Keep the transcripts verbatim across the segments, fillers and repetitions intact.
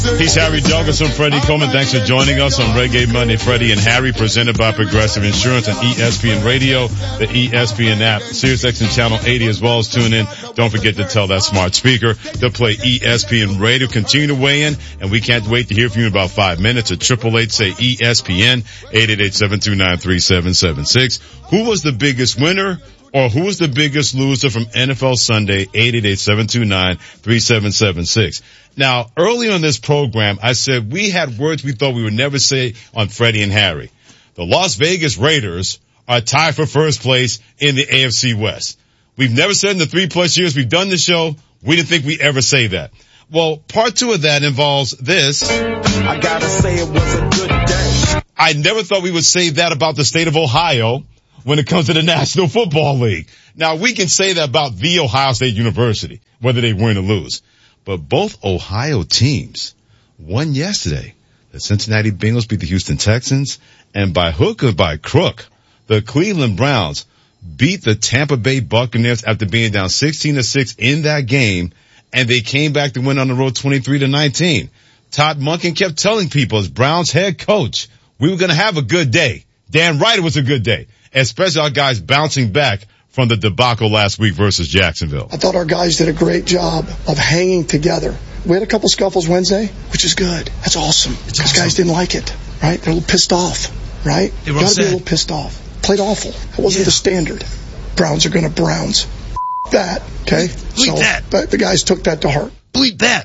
He's Harry Douglas and Freddie Coleman. Thanks for joining us on Reggae Monday. Freddie and Harry, presented by Progressive Insurance on E S P N Radio, the E S P N app, SiriusXM Channel eighty, as well as tune in. Don't forget to tell that smart speaker to play E S P N Radio. Continue to weigh in, and we can't wait to hear from you in about five minutes at triple eight say E S P N, eight eight eight, seven two nine, three seven seven six. Who was the biggest winner? Or who was the biggest loser from N F L Sunday, eight eight eight, seven two nine, three seven seven six. Now, early on this program, I said we had words we thought we would never say on Freddie and Harry. The Las Vegas Raiders are tied for first place in the A F C West. We've never said in the three plus years we've done the show, we didn't think we'd ever say that. Well, part two of that involves this. I gotta say it was a good day. I never thought we would say that about the state of Ohio when it comes to the National Football League. Now, we can say that about the Ohio State University, whether they win or lose. But both Ohio teams won yesterday. The Cincinnati Bengals beat the Houston Texans, and by hook or by crook, the Cleveland Browns beat the Tampa Bay Buccaneers after being down sixteen to six in that game, and they came back to win on the road twenty-three to nineteen. Todd Monken kept telling people, as Browns head coach, we were going to have a good day. Damn right it was a good day, especially our guys bouncing back from the debacle last week versus Jacksonville. I thought our guys did a great job of hanging together. We had a couple scuffles Wednesday, which is good. That's awesome. These awesome. Guys didn't like it, right? They're a little pissed off, right? They were Gotta upset. be a little pissed off. Played awful. That wasn't yeah. the standard. Browns are going to Browns. That, okay? Bleep so that. The, the guys took that to heart. Bleep that.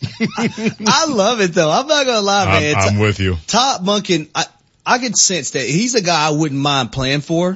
I, I love it, though. I'm not going to lie, man. I'm, I'm with you. Todd Monken, I, I can sense that he's a guy I wouldn't mind playing for.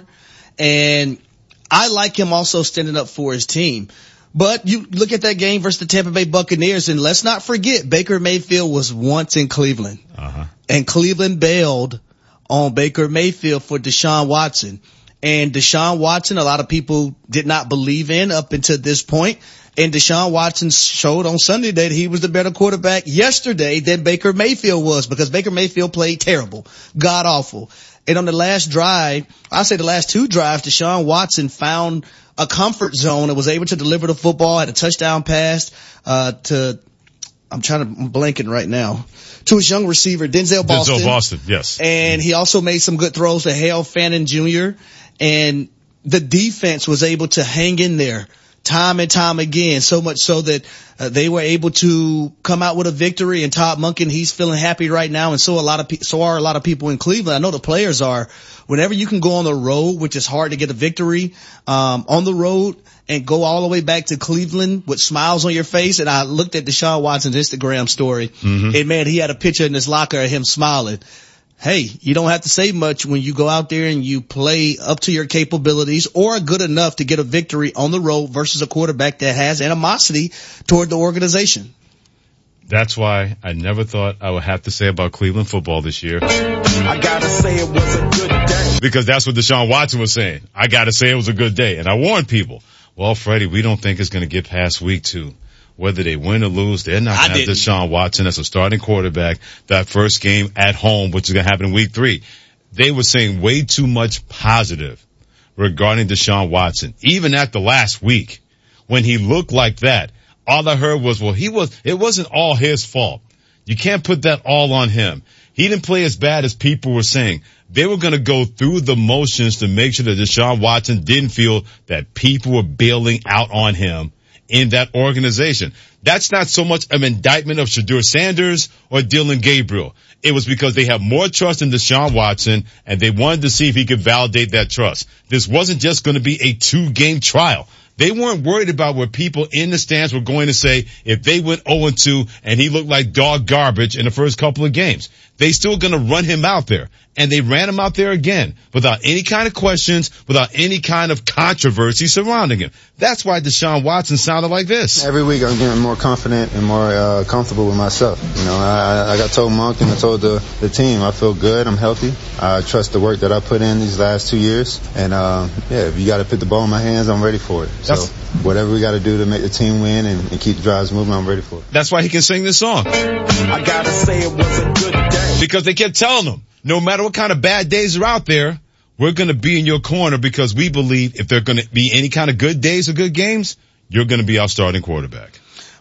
And I like him also standing up for his team. But you look at that game versus the Tampa Bay Buccaneers, and let's not forget Baker Mayfield was once in Cleveland. Uh-huh. And Cleveland bailed on Baker Mayfield for Deshaun Watson. And Deshaun Watson, a lot of people did not believe in up until this point. And Deshaun Watson showed on Sunday that he was the better quarterback yesterday than Baker Mayfield was, because Baker Mayfield played terrible, god awful. And on the last drive, I say the last two drives, Deshaun Watson found a comfort zone and was able to deliver the football, had a touchdown pass, uh, to, I'm trying to, I'm blanking right now, to his young receiver, Denzel Boston. Denzel Boston, yes. And he also made some good throws to Hale Fannin Junior And the defense was able to hang in there time and time again, so much so that uh, they were able to come out with a victory. And Todd Monken, he's feeling happy right now, and so a lot of pe- so are a lot of people in Cleveland. I know the players are. Whenever you can go on the road, which is hard to get a victory um on the road, and go all the way back to Cleveland with smiles on your face. And I looked at Deshaun Watson's Instagram story, mm-hmm. and man, he had a picture in his locker of him smiling. Hey, you don't have to say much when you go out there and you play up to your capabilities or good enough to get a victory on the road versus a quarterback that has animosity toward the organization. That's why I never thought I would have to say about Cleveland football this year. I gotta say it was a good day. Because that's what Deshaun Watson was saying. I gotta say it was a good day. And I warned people, well, Freddie, we don't think it's going to get past week two. Whether they win or lose, they're not going to have Deshaun Watson as a starting quarterback that first game at home, which is going to happen in week three. They were saying way too much positive regarding Deshaun Watson. Even at the last week, when he looked like that, all I heard was, well, he was, it wasn't all his fault. You can't put that all on him. He didn't play as bad as people were saying. They were going to go through the motions to make sure that Deshaun Watson didn't feel that people were bailing out on him in that organization. That's not so much an indictment of Shadur Sanders or Dylan Gabriel. It was because they have more trust in Deshaun Watson, and they wanted to see if he could validate that trust. This wasn't just going to be a two-game trial. They weren't worried about what people in the stands were going to say if they went oh and two and he looked like dog garbage in the first couple of games. They still going to run him out there. And they ran him out there again without any kind of questions, without any kind of controversy surrounding him. That's why Deshaun Watson sounded like this. Every week I'm getting more confident and more uh, comfortable with myself. You know, I, I got told Monk and I told the, the team I feel good, I'm healthy. I trust the work that I put in these last two years. And, uh, yeah, if you got to put the ball in my hands, I'm ready for it. So That's, whatever we got to do to make the team win and, and keep the drives moving, I'm ready for it. That's why he can sing this song. I got to say it was a good day. Because they kept telling him, no matter what kind of bad days are out there, we're going to be in your corner because we believe if there are going to be any kind of good days or good games, you're going to be our starting quarterback.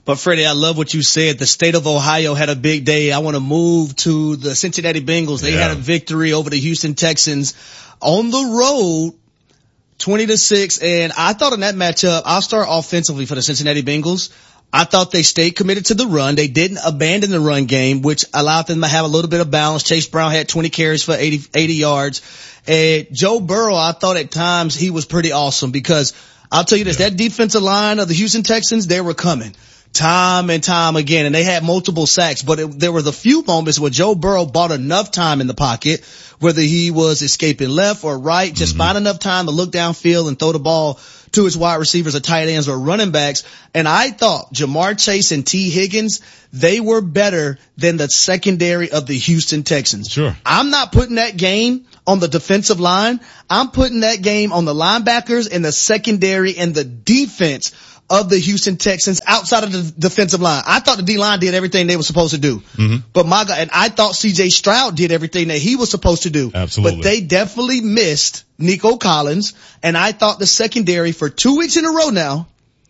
But Freddie, I love what you said. The state of Ohio had a big day. I want to move to the Cincinnati Bengals. They yeah. had a victory over the Houston Texans on the road, twenty to six. And I thought in that matchup, I'll start offensively for the Cincinnati Bengals. I thought they stayed committed to the run. They didn't abandon the run game, which allowed them to have a little bit of balance. Chase Brown had twenty carries for eighty, eighty yards. And Joe Burrow, I thought at times he was pretty awesome because I'll tell you this, yeah. that defensive line of the Houston Texans, they were coming time and time again, and they had multiple sacks, but it, there were the few moments where Joe Burrow bought enough time in the pocket, whether he was escaping left or right, just mm-hmm. find enough time to look downfield and throw the ball to his wide receivers or tight ends or running backs. And I thought Jamar Chase and T. Higgins, they were better than the secondary of the Houston Texans. Sure. I'm not putting that game on the defensive line. I'm putting that game on the linebackers and the secondary and the defense of the Houston Texans outside of the defensive line. I thought the D-line did everything they were supposed to do. Mm-hmm. But my God, and I thought C J Stroud did everything that he was supposed to do. Absolutely. But they definitely missed Nico Collins, and I thought the secondary for two weeks in a row now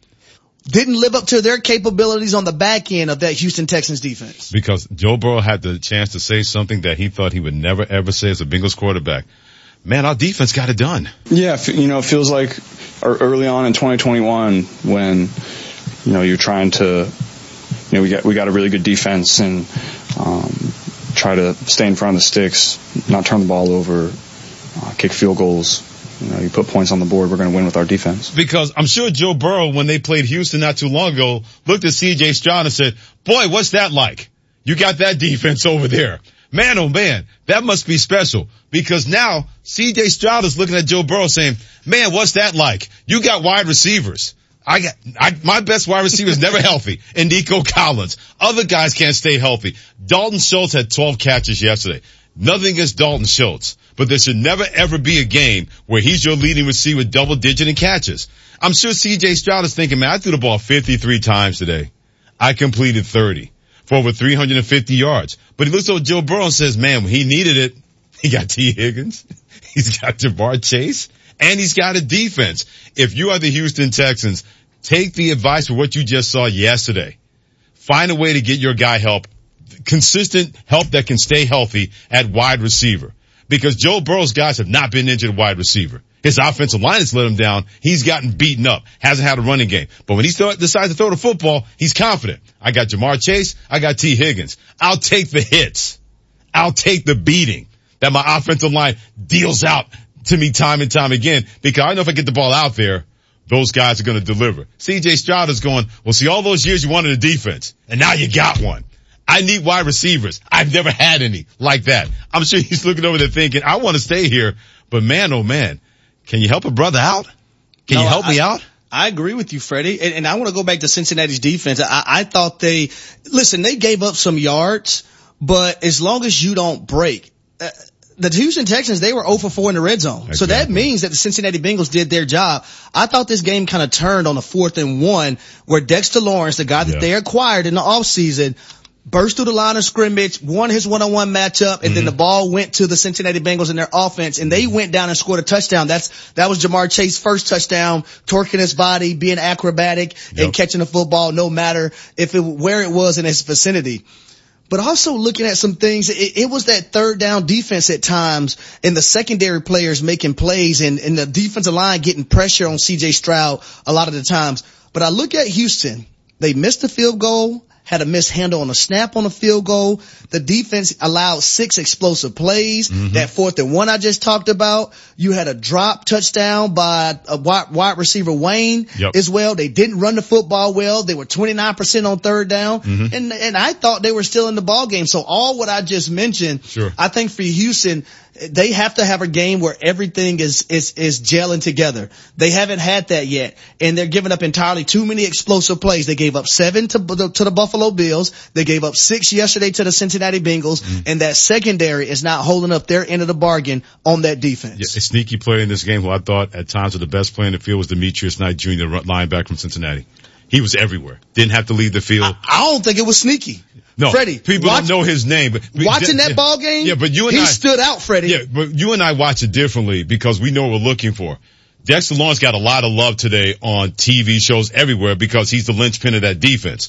didn't live up to their capabilities on the back end of that Houston Texans defense. Because Joe Burrow had the chance to say something that he thought he would never ever say as a Bengals quarterback. Man, our defense got it done. Yeah, you know, it feels like early on in twenty twenty-one when, you know, you're trying to, you know, we got we got a really good defense and um, try to stay in front of the sticks, not turn the ball over, uh, kick field goals. You know, you put points on the board, we're going to win with our defense. Because I'm sure Joe Burrow, when they played Houston not too long ago, looked at C J Stroud and said, boy, what's that like? You got that defense over there. Man, oh man, that must be special. Because now C J Stroud is looking at Joe Burrow saying, man, what's that like? You got wide receivers. I got, I, my best wide receiver is never healthy. And Nico Collins. Other guys can't stay healthy. Dalton Schultz had twelve catches yesterday. Nothing against Dalton Schultz. But there should never ever be a game where he's your leading receiver with double digit in catches. I'm sure C J Stroud is thinking, man, I threw the ball fifty-three times today. I completed thirty for over three hundred fifty yards. But he looks at Joe Burrow and says, man, when he needed it, he got T. Higgins, he's got Jamar Chase, and he's got a defense. If you are the Houston Texans, take the advice for what you just saw yesterday. Find a way to get your guy help, consistent help that can stay healthy at wide receiver. Because Joe Burrow's guys have not been injured at wide receiver. His offensive line has let him down. He's gotten beaten up. Hasn't had a running game. But when he th- decides to throw the football, he's confident. I got Jamar Chase. I got T. Higgins. I'll take the hits. I'll take the beating that my offensive line deals out to me time and time again. Because I know if I get the ball out there, those guys are going to deliver. C J Stroud is going, well, see, all those years you wanted a defense, and now you got one. I need wide receivers. I've never had any like that. I'm sure he's looking over there thinking, I want to stay here, but man, oh man, can you help a brother out? Can no, you help I, me out? I agree with you, Freddie. And, and I want to go back to Cincinnati's defense. I, I thought they, listen, they gave up some yards, but as long as you don't break, uh, the Houston Texans, they were zero for four in the red zone. Exactly. So that means that the Cincinnati Bengals did their job. I thought this game kind of turned on a fourth and one where Dexter Lawrence, the guy that yeah. they acquired in the offseason, burst through the line of scrimmage, won his one-on-one matchup, and mm-hmm. then the ball went to the Cincinnati Bengals in their offense, and they went down and scored a touchdown. That's, that was Jamar Chase's first touchdown, torquing his body, being acrobatic, yep. and catching the football no matter if it, where it was in his vicinity. But also looking at some things, it, it was that third down defense at times, and the secondary players making plays, and, and the defensive line getting pressure on C J Stroud a lot of the times. But I look at Houston, they missed the field goal, had a mishandle on a snap on a field goal. The defense allowed six explosive plays. Mm-hmm. That fourth and one I just talked about. You had a drop touchdown by a wide, wide receiver Wayne yep. as well. They didn't run the football well. They were twenty-nine percent on third down. Mm-hmm. And, and I thought they were still in the ball game. So all what I just mentioned, sure. I think for Houston, they have to have a game where everything is, is, is gelling together. They haven't had that yet. And they're giving up entirely too many explosive plays. They gave up seven to, to the Buffalo Bills. They gave up six yesterday to the Cincinnati Bengals. Mm-hmm. And that secondary is not holding up their end of the bargain on that defense. Yeah, a sneaky player in this game who I thought at times was the best player in the field was Demetrius Knight Junior, linebacker from Cincinnati. He was everywhere. Didn't have to leave the field. I, I don't think it was sneaky. No, Freddie, people watch, don't know his name. But watching yeah, that ball game, yeah, but you and he I, stood out, Freddie. Yeah, but you and I watch it differently because we know what we're looking for. Dexter Lawrence got a lot of love today on T V shows everywhere because he's the linchpin of that defense.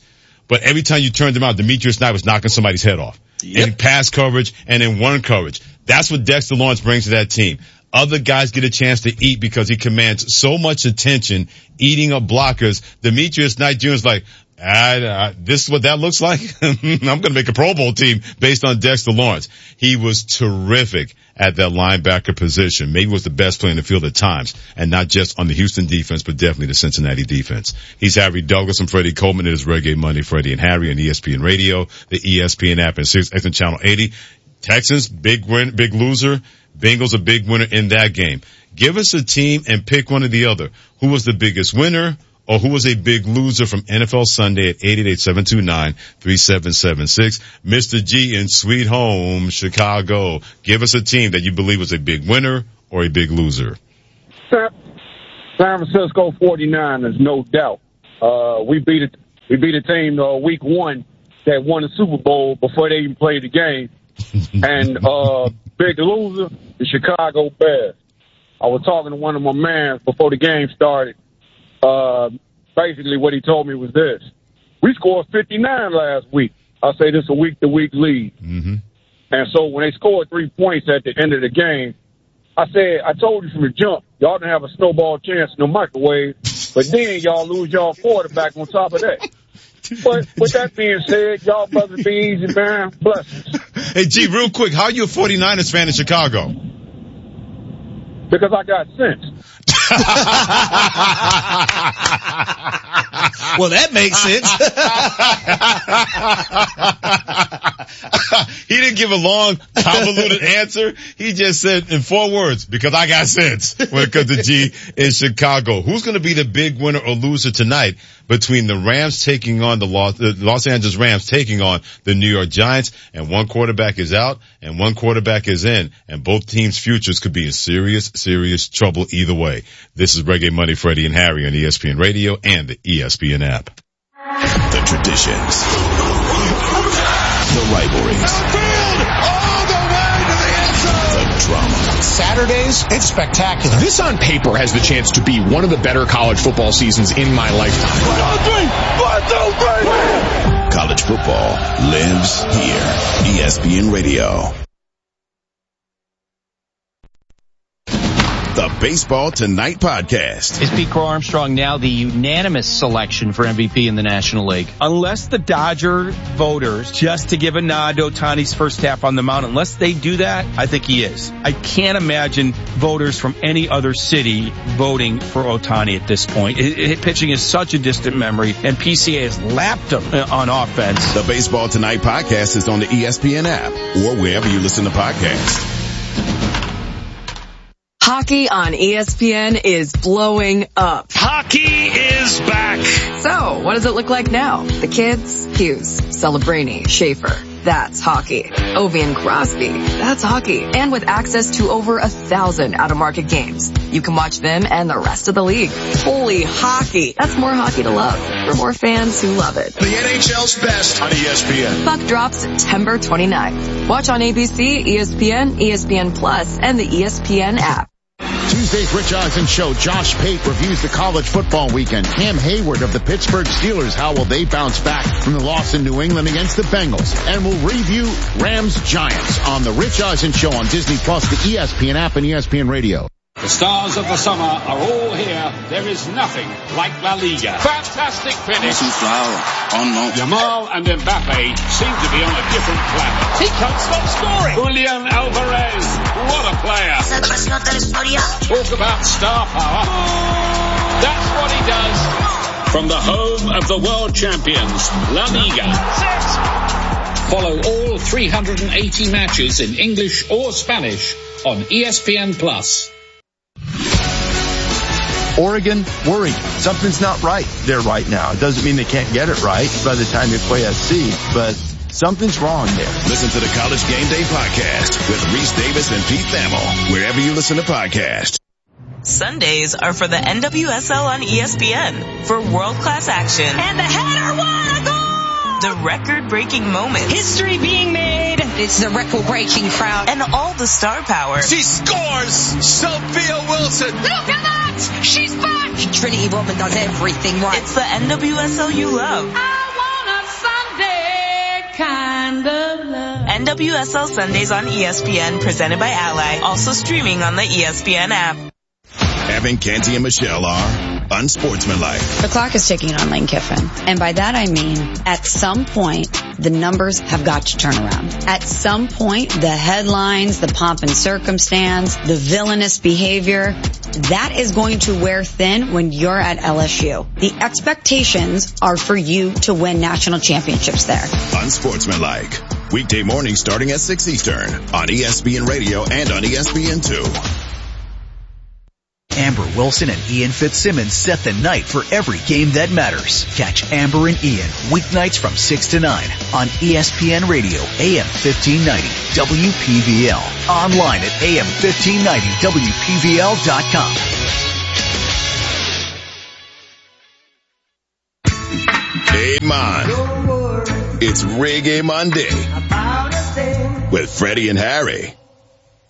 but every time you turned him out, Demetrius Knight was knocking somebody's head off. Yep. In pass coverage and in one coverage. That's what Dexter Lawrence brings to that team. Other guys get a chance to eat because he commands so much attention eating up blockers. Demetrius Knight Junior is like, I, I, this is what that looks like. I'm going to make a Pro Bowl team based on Dexter Lawrence. He was terrific at that linebacker position. Maybe was the best player in the field at times, and not just on the Houston defense, but definitely the Cincinnati defense. He's Harry Douglas and Freddie Coleman. It is Reggae Monday, Freddie and Harry on E S P N Radio, the E S P N app, and Sirius X M Channel eighty. Texans, big win, big loser. Bengals, a big winner in that game. Give us a team and pick one or the other. Who was the biggest winner? Or who was a big loser from N F L Sunday at eight eight eight, seven two nine, three seven seven six. Mister G in Sweet Home, Chicago. Give us a team that you believe was a big winner or a big loser. San Francisco forty-niners, no doubt. Uh, we beat it. We beat a team uh, week one that won the Super Bowl before they even played the game. And uh, big loser, the Chicago Bears. I was talking to one of my mans before the game started. Uh, basically what he told me was this. We scored fifty-nine last week. I say this is a week-to-week lead. Mm-hmm. And so when they scored three points at the end of the game, I said, I told you from the jump, y'all didn't have a snowball chance in the microwave, but then y'all lose y'all quarterback on top of that. But with that being said, y'all brothers be easy, man. Blessings. Hey, G, real quick, how are you a forty-niners fan in Chicago? Because I got sense. Well, that makes sense. He didn't give a long, convoluted answer. He just said in four words, because I got sense when it comes to G in Chicago. Who's going to be the big winner or loser tonight between the Rams taking on the Los, the Los Angeles Rams taking on the New York Giants, and one quarterback is out and one quarterback is in, and both teams' futures could be in serious, serious trouble either way. This is Reggae Monday, Freddie and Harry on E S P N Radio and the E S P N app. The traditions, the rivalries, all the way to the end zone. The drama. Saturdays, it's spectacular. This on paper has the chance to be one of the better college football seasons in my lifetime. One, two, three. One, two, three. College football lives here. E S P N Radio. The Baseball Tonight podcast. Is Pete Crow Armstrong now the unanimous selection for M V P in the National League? Unless the Dodger voters, just to give a nod to Ohtani's first half on the mound, unless they do that, I think he is. I can't imagine voters from any other city voting for Ohtani at this point. It, it, pitching is such a distant memory, and P C A has lapped him on offense. The Baseball Tonight podcast is on the E S P N app or wherever you listen to podcasts. Hockey on E S P N is blowing up. Hockey is back. So, what does it look like now? The kids? Hughes, Celebrini, Schaefer. That's hockey. Ovi and Crosby. That's hockey. And with access to over a thousand out-of-market games, you can watch them and the rest of the league. Holy hockey. That's more hockey to love for more fans who love it. The N H L's best on E S P N. Puck drops September twenty-ninth. Watch on A B C, E S P N, E S P N Plus, and the E S P N app. Tuesday's Rich Eisen Show, Josh Pate reviews the college football weekend. Cam Hayward of the Pittsburgh Steelers, how will they bounce back from the loss in New England against the Bengals? And we'll review Rams Giants on the Rich Eisen Show on Disney Plus, the E S P N app, and E S P N Radio. The stars of the summer are all here. There is nothing like La Liga. Fantastic finish. Yamal and Mbappe seem to be on a different planet. He can't stop scoring. Julian Alvarez, what a player. Talk about star power. That's what he does. From the home of the world champions, La Liga. Follow all three hundred eighty matches in English or Spanish on E S P N Plus. Oregon, worried. Something's not right there right now. It doesn't mean they can't get it right by the time they play S C, but something's wrong there. Listen to the College Game Day podcast with Reese Davis and Pete Thamel, wherever you listen to podcasts. Sundays are for the N W S L on E S P N for world-class action. And the header won a goal! The record-breaking moments. History being made. It's the record-breaking crowd. And all the star power. She scores! Sophia Wilson! Look at that! She's back! Trinity Rodman does everything right. It's the N W S L you love. I wanna N W S L Sundays on E S P N, presented by Ally, also streaming on the E S P N app. Evan Canty and Michelle are unsportsmanlike. The clock is ticking on Lane Kiffin. And by that I mean, at some point, the numbers have got to turn around. At some point, the headlines, the pomp and circumstance, the villainous behavior, that is going to wear thin when you're at L S U. The expectations are for you to win national championships there. Unsportsmanlike. Weekday mornings starting at six Eastern on E S P N Radio and on E S P N two. Amber Wilson and Ian Fitzsimmons set the night for every game that matters. Catch Amber and Ian weeknights from six to nine on E S P N Radio, A M fifteen ninety, W P V L. Online at A M fifteen ninety W P V L dot com. Hey man, it's Reggae Monday with Freddie and Harry.